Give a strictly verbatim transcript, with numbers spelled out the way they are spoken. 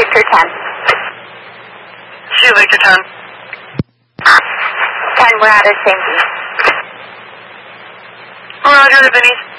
Victor ten. two Victor ten. ten, we're out of safety. Roger, Vinny.